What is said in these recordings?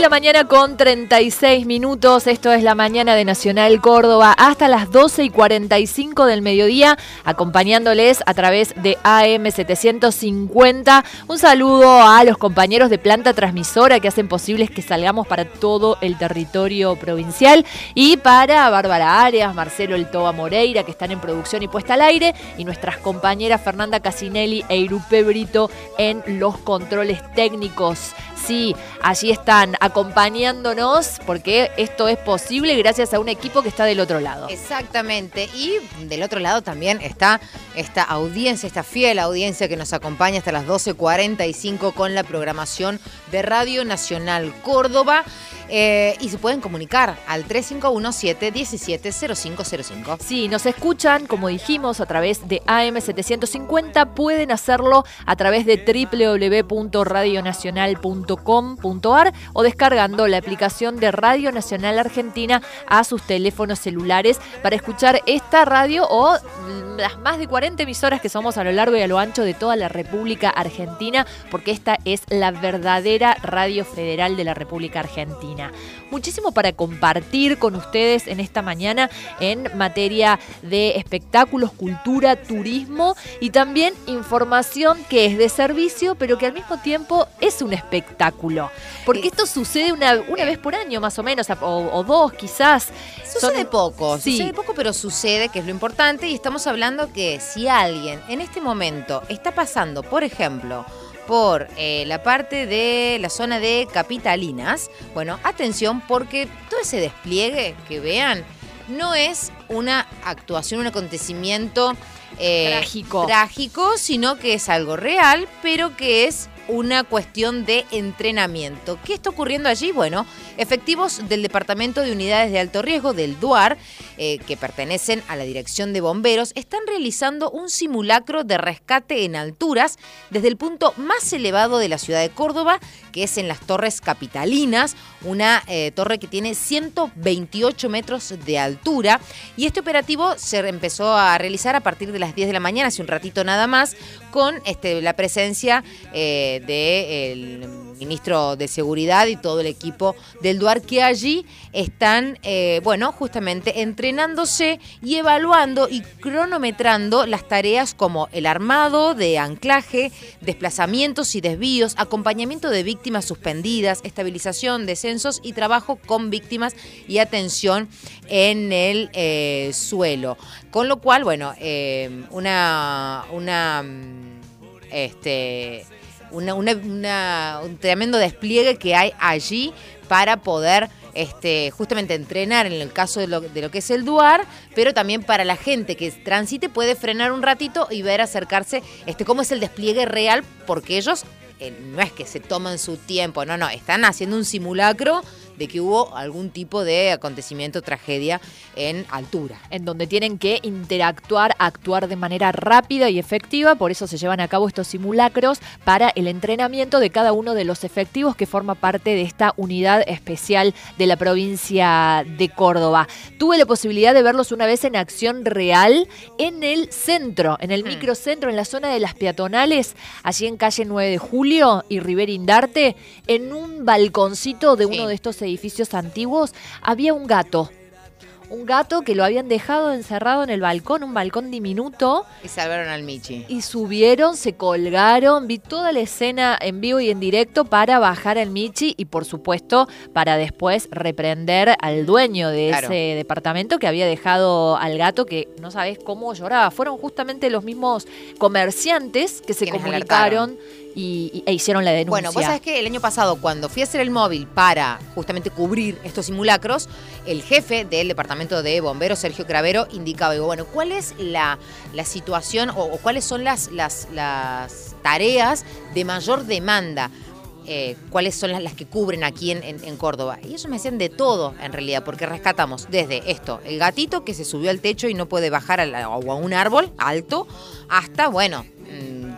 la mañana con 36 minutos. Esto es la mañana de Nacional Córdoba hasta las 12:45 del mediodía, acompañándoles a través de AM 750. Un saludo a los compañeros de planta transmisora que hacen posibles que salgamos para todo el territorio provincial, y para Bárbara Arias, Marcelo El Toba Moreira, que están en producción y puesta al aire, y nuestras compañeras Fernanda Casinelli e Irupe Brito en los controles técnicos. Sí, allí están acompañándonos porque esto es posible gracias a un equipo que está del otro lado. Exactamente, y del otro lado también está esta audiencia, esta fiel audiencia que nos acompaña hasta las 12:45 con la programación de Radio Nacional Córdoba. Y se pueden comunicar al 3517-170505. Sí, nos escuchan, como dijimos, a través de AM 750. Pueden hacerlo a través de www.radionacional.com.ar o descargando la aplicación de Radio Nacional Argentina a sus teléfonos celulares para escuchar esta radio o las más de 40 emisoras que somos a lo largo y a lo ancho de toda la República Argentina, porque esta es la verdadera radio federal de la República Argentina. Muchísimo para compartir con ustedes en esta mañana en materia de espectáculos, cultura, turismo y también información que es de servicio, pero que al mismo tiempo es un espectáculo. Porque esto sucede una vez por año más o menos, o dos quizás. Sucede poco, pero sucede, que es lo importante, y estamos hablando que si alguien en este momento está pasando, por ejemplo, por la parte de la zona de Capitalinas, bueno, atención, porque todo ese despliegue que vean no es una actuación, un acontecimiento trágico, sino que es algo real, pero que es una cuestión de entrenamiento. ¿Qué está ocurriendo allí? Bueno, efectivos del Departamento de Unidades de Alto Riesgo, del DUAR, que pertenecen a la Dirección de Bomberos, están realizando un simulacro de rescate en alturas desde el punto más elevado de la ciudad de Córdoba, que es en las Torres Capitalinas, una torre que tiene 128 metros de altura. Y este operativo se empezó a realizar a partir de las 10 de la mañana, hace un ratito nada más, con la presencia del ministro de Seguridad y todo el equipo del DUAR, que allí están, justamente entrenándose y evaluando y cronometrando las tareas como el armado de anclaje, desplazamientos y desvíos, acompañamiento de víctimas suspendidas, estabilización, descensos y trabajo con víctimas y atención en el suelo. Con lo cual, un tremendo despliegue que hay allí para poder justamente entrenar en el caso de lo que es el DUAR, pero también para la gente que transite puede frenar un ratito y ver acercarse cómo es el despliegue real, porque ellos no es que se toman su tiempo, no, están haciendo un simulacro de que hubo algún tipo de acontecimiento, tragedia en altura. En donde tienen que actuar de manera rápida y efectiva, por eso se llevan a cabo estos simulacros para el entrenamiento de cada uno de los efectivos que forma parte de esta unidad especial de la provincia de Córdoba. Tuve la posibilidad de verlos una vez en acción real en el centro, en el microcentro, en la zona de las peatonales, allí en calle 9 de Julio y Rivera Indarte, en un balconcito de uno de estos edificios antiguos, había un gato que lo habían dejado encerrado en el balcón, un balcón diminuto. Y salvaron al Michi. Y subieron, se colgaron, vi toda la escena en vivo y en directo para bajar al Michi y por supuesto para después reprender al dueño de ese departamento que había dejado al gato, que no sabés cómo lloraba. Fueron justamente los mismos comerciantes que se comunicaron e hicieron la denuncia. Bueno, vos sabés que el año pasado, cuando fui a hacer el móvil para justamente cubrir estos simulacros, el jefe del Departamento de Bomberos, Sergio Cravero, indicaba, ¿cuál es la situación o cuáles son las tareas de mayor demanda? Cuáles son las que cubren aquí en Córdoba. Y ellos me decían de todo, en realidad, porque rescatamos desde el gatito que se subió al techo y no puede bajar a un árbol alto, hasta,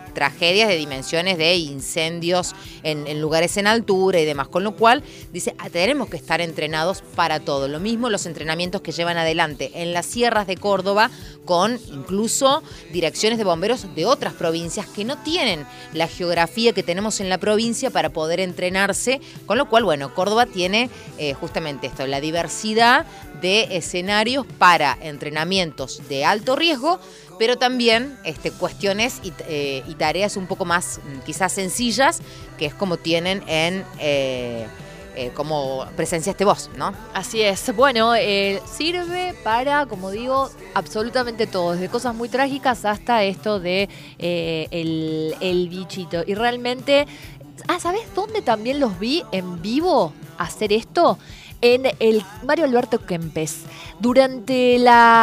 tragedias de dimensiones de incendios en lugares en altura y demás, con lo cual dice, tenemos que estar entrenados para todo. Lo mismo los entrenamientos que llevan adelante en las sierras de Córdoba, con incluso direcciones de bomberos de otras provincias que no tienen la geografía que tenemos en la provincia para poder entrenarse, con lo cual, bueno, Córdoba tiene justamente esto, la diversidad de escenarios para entrenamientos de alto riesgo, pero también cuestiones y tareas un poco más quizás sencillas, que es como tienen en como presenciaste vos, ¿no? Así es. Bueno, sirve para, como digo, absolutamente todo, desde cosas muy trágicas hasta esto de el bichito. Y realmente, ¿sabés dónde también los vi en vivo hacer esto? En el Mario Alberto Kempes, durante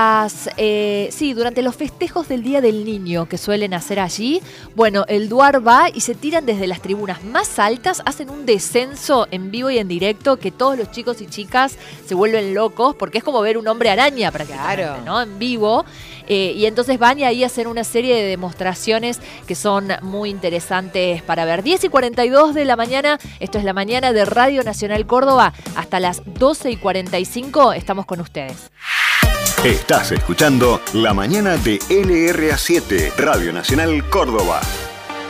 los festejos del Día del Niño que suelen hacer allí. Bueno, el DUAR va y se tiran desde las tribunas más altas, hacen un descenso en vivo y en directo que todos los chicos y chicas se vuelven locos, porque es como ver un hombre araña prácticamente, claro, ¿no? En vivo. Y entonces van y ahí hacen una serie de demostraciones que son muy interesantes para ver. 10:42 de la mañana, esto es la mañana de Radio Nacional Córdoba. Hasta las 12:45 estamos con ustedes. Estás escuchando La Mañana de LRA7, Radio Nacional Córdoba.